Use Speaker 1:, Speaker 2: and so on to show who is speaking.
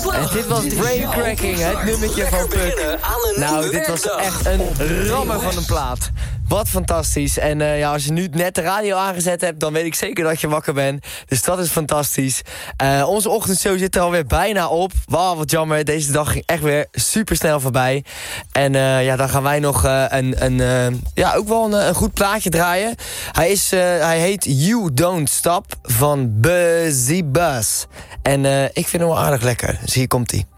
Speaker 1: En dit was Braincracking, het nummertje van Puk. Nou, dit was echt een rammer van een plaat. Wat fantastisch. En ja, als je nu net de radio aangezet hebt, dan weet ik zeker dat je wakker bent. Dus dat is fantastisch. Onze ochtendshow zit er alweer bijna op. Wauw, wat jammer. Deze dag ging echt weer super snel voorbij. En ja, dan gaan wij nog ook wel een goed plaatje draaien. Hij heet You Don't Stop van Buzzy Buzz. En ik vind hem wel aardig lekker. Dus hier komt hij.